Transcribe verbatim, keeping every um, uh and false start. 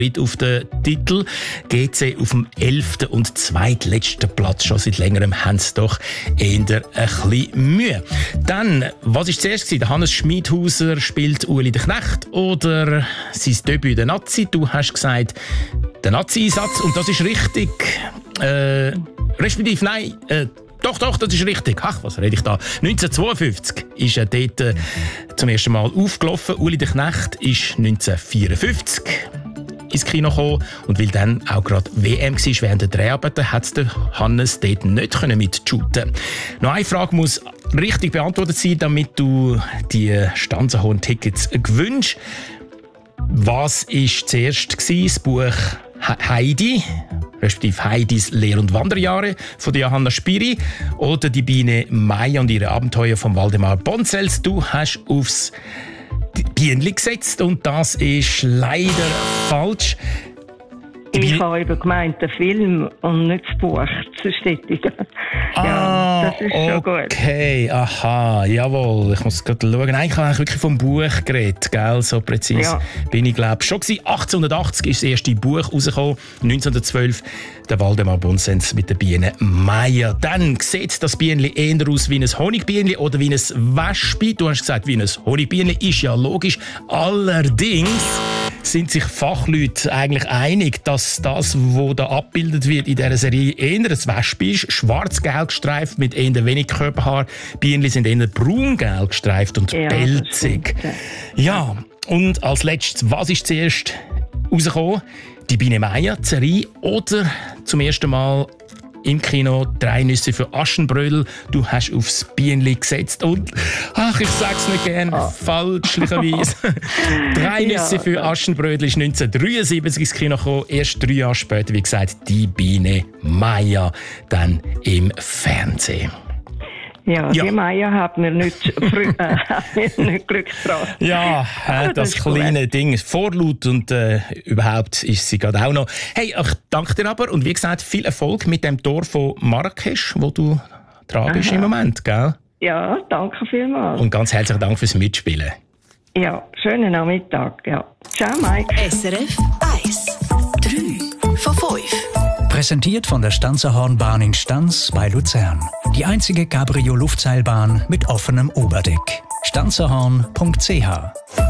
auf den Titel. G C auf dem elften und zweitletzten Platz. Schon seit längerem haben sie doch eher ein bisschen Mühe. Dann, was war zuerst? Der Hannes Schmidhauser spielt Ueli der Knecht oder sein Debüt der Nazi? Du hast gesagt, der Nazi-Einsatz und das ist richtig. Äh, respektive, nein, äh, Doch, doch, das ist richtig. Ach, was rede ich da? neunzehnhundertzweiundfünfzig ist er dort äh, zum ersten Mal aufgelaufen. Ueli der Knecht ist neunzehnhundertvierundfünfzig ins Kino gekommen. Und weil dann auch gerade W M war während der Dreharbeiten, hat der Hannes dort nicht mitshooten. Noch eine Frage muss richtig beantwortet sein, damit du die Stanzenhorn-Tickets gewünscht. Was war zuerst gewesen? Das Buch Heidi, respektive Heidis Lehr- und Wanderjahre von Johanna Spiri oder die Biene Maya und ihre Abenteuer von Waldemar Bonzels. Du hast aufs Bienenli gesetzt und das ist leider falsch. Ich habe eben gemeint, den Film und nicht das Buch zu bestätigen. Ah, ja, das ist schon gut. Okay, aha, jawohl. Ich muss gerade schauen. Eigentlich habe ich wirklich vom Buch geredet, gell? So präzise ja. bin ich, glaube ich, schon gewesen. achtzehnhundertachtzig ist das erste Buch rausgekommen. neunzehnhundertzwölf der Waldemar Bonzens mit der Biene Maya. Dann sieht das Bienenli eher aus wie ein Honigbienenli oder wie ein Wespe. Du hast gesagt, wie ein Honigbienenli. Ist ja logisch. Allerdings sind sich Fachleute eigentlich einig, dass das, was da abgebildet wird in dieser Serie, eher ein Wespe ist, schwarz-gelb gestreift mit eher wenig Körperhaar. Bienenli sind eher braun-gelb gestreift und ja, pelzig. Ja, und als letztes, was ist zuerst rausgekommen? Die Biene Maya, die Serie oder zum ersten Mal im Kino «Drei Nüsse für Aschenbrödel». Du hast aufs Bienenli gesetzt und, ach, ich sag's nicht gern, ah. falschlicherweise. «Drei Nüsse ja. für Aschenbrödel» ist neunzehnhundertdreiundsiebzig ins Kino gekommen. Erst drei Jahre später, wie gesagt, die Biene Maya dann im Fernsehen. Ja, ja, die Maya hat mir nicht, äh, nicht Glück gebracht. Ja, äh, das, das kleine gut. Ding. Vorlaut und äh, überhaupt ist sie gerade auch noch. Hey, ich danke dir aber und wie gesagt, viel Erfolg mit dem Tor von Marrakesch, wo du dran bist im Moment, gell? Ja, danke vielmals. Und ganz herzlichen Dank fürs Mitspielen. Ja, schönen Nachmittag. Ja. Ciao, Mike. S R F eins. drei von fünf. Präsentiert von der Stanzenhornbahn in Stans bei Luzern. Die einzige Cabrio-Luftseilbahn mit offenem Oberdeck. stanzenhorn punkt c h